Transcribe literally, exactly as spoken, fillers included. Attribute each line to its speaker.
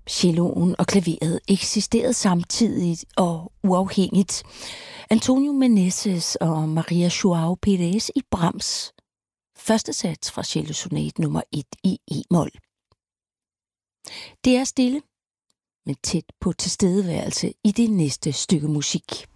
Speaker 1: Celloen og klaveret eksisterede samtidigt og uafhængigt. Antonio Meneses og Maria Joao Pérez i Brahms. Første sats fra cellosonate nummer et i e-mol. Det er stille, men tæt på tilstedeværelse i det næste stykke musik.